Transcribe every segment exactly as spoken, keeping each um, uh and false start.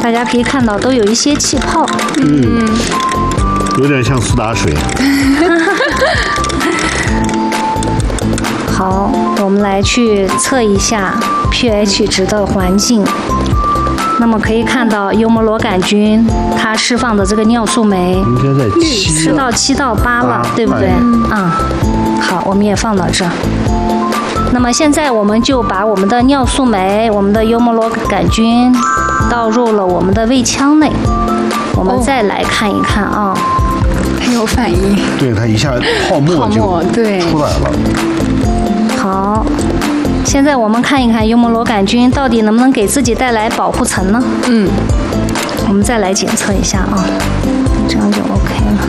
大家可以看到都有一些气泡。 嗯，有点像苏打水。 好，我们来去测一下 pH 值的环境。那么可以看到幽摩罗杆菌它释放的这个尿素酶应该在七是到七到八了，对不对？嗯，好，我们也放到这儿。那么现在我们就把我们的尿素酶、我们的幽摩罗杆菌倒入了我们的胃腔内。我们再来看一看啊， 它有反应。 对，它一下泡沫就出来了。 好。现在我们看一看幽摩罗杆菌到底能不能给自己带来保护层呢？嗯，我们再来检测一下啊，这样就 OK 了。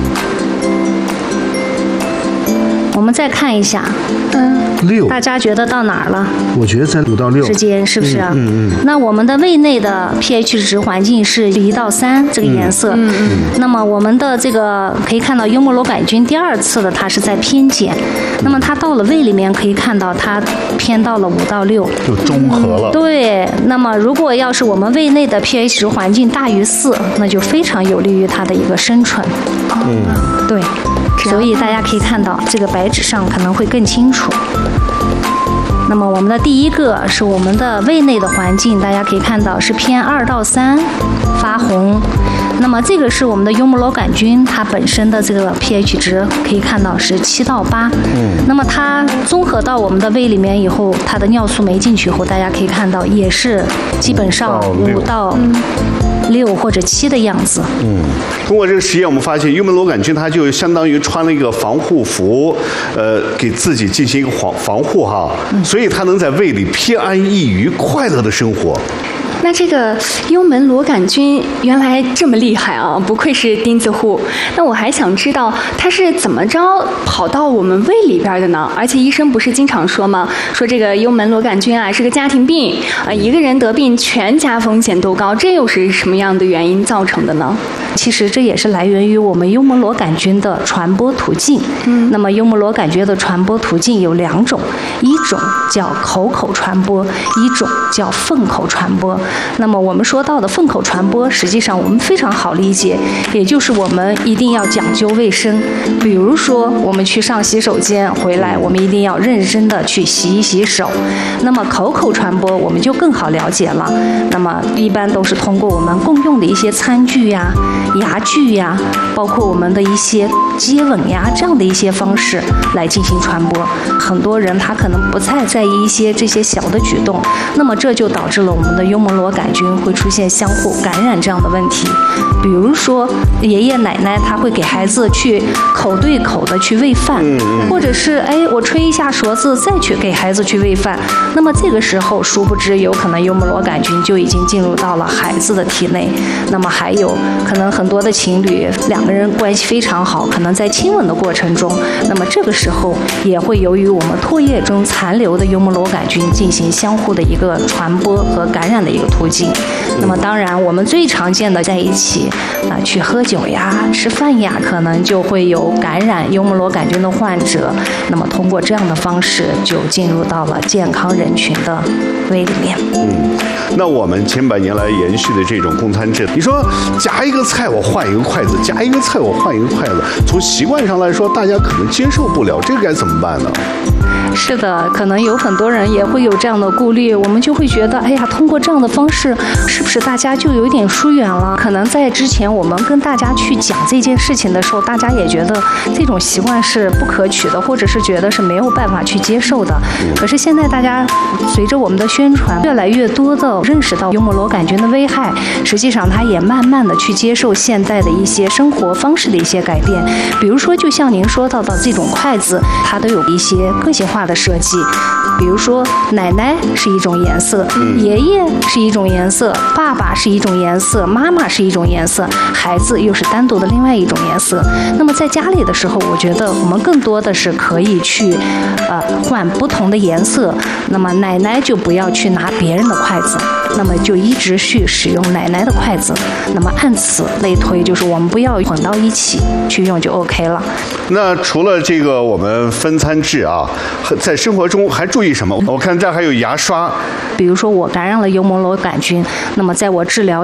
我们再看一下，嗯，六，大家觉得到哪儿了？ 我觉得在五到六之间，是不是啊？ 嗯 嗯, 嗯。 那我们的胃内的 pH 值环境是一到三这个颜色。嗯 嗯, 嗯。那么我们的这个可以看到幽摩罗杆菌第二次的它是在偏碱，那么它到了胃里面可以看到它偏到了五到六， 就中和了。 对。那么如果要是我们胃内的 pH 值环境大于四，那就非常有利于它的一个生存。嗯，对。所以大家可以看到这个白纸上可能会更清楚。那么我们的第一个是我们的胃内的环境，大家可以看到是偏二到三，发红。那么这个是我们的幽摩罗杆菌，它本身的这个 pH 值可以看到是七到八。嗯。那么它综合到我们的胃里面以后，它的尿素酶进去以后，大家可以看到也是基本上五到六或者七的样子。 嗯。通过这个实验，我们发现幽摩罗杆菌它就相当于穿了一个防护服，呃，给自己进行一个防防护哈，嗯、所以它能在胃里偏安一隅、快乐的生活。 那这个幽门螺杆菌原来这么厉害啊，不愧是钉子户。那我还想知道它是怎么着跑到我们胃里边的呢？而且医生不是经常说吗？说这个幽门螺杆菌啊是个家庭病啊，一个人得病全家风险都高，这又是什么样的原因造成的呢？ 其实这也是来源于我们幽门螺杆菌的传播途径。嗯，那么幽门螺杆菌的传播途径有两种，一种叫口口传播，一种叫粪口传播。那么我们说到的粪口传播，实际上我们非常好理解，也就是我们一定要讲究卫生。比如说我们去上洗手间回来，我们一定要认真的去洗一洗手。那么口口传播我们就更好了解了，那么一般都是通过我们共用的一些餐具呀、牙具呀，包括我们的一些接吻呀这样的一些方式来进行传播。很多人他可能不太在意一些这些小的举动，那么这就导致了我们的幽门螺杆菌会出现相互感染这样的问题。比如说爷爷奶奶他会给孩子去口对口的去喂饭，或者是哎我吹一下勺子再去给孩子去喂饭，那么这个时候殊不知有可能幽门螺杆菌就已经进入到了孩子的体内。那么还有可能很多的情侣两个人关系非常好，可能在亲吻的过程中，那么这个时候也会由于我们唾液中残留的幽门螺杆菌进行相互的一个传播和感染的一个途径。那么当然我们最常见的在一起啊、呃、去喝酒呀吃饭呀，可能就会有感染幽门螺杆菌的患者，那么通过这样的方式就进入到了健康人群的胃里面。 嗯，那我们千百年来延续的这种供餐制，你说夹一个菜我换一个筷子，夹一个菜我换一个筷子，从习惯上来说大家可能接受不了，这个该怎么办呢？ 是的，可能有很多人也会有这样的顾虑，我们就会觉得，哎呀，通过这样的方式，是不是大家就有一点疏远了？可能在之前我们跟大家去讲这件事情的时候，大家也觉得这种习惯是不可取的，或者是觉得是没有办法去接受的。可是现在大家随着我们的宣传，越来越多的认识到幽门螺杆菌的危害，实际上它也慢慢的去接受现代的一些生活方式的一些改变。比如说，就像您说到的这种筷子，它都有一些个性化的设计，比如说奶奶是一种颜色，爷爷是一种颜色，爸爸是一种颜色，妈妈是一种颜色，孩子又是单独的另外一种颜色。那么在家里的时候，我觉得我们更多的是可以去呃换不同的颜色。那么奶奶就不要去拿别人的筷子，那么就一直去使用奶奶的筷子。那么按此类推，就是我们不要混到一起去用就 OK 了。 那除了这个我们分餐制啊，在生活中还注意什么？我看这还有牙刷。 比如说我感染了幽门螺杆菌，那么在我治疗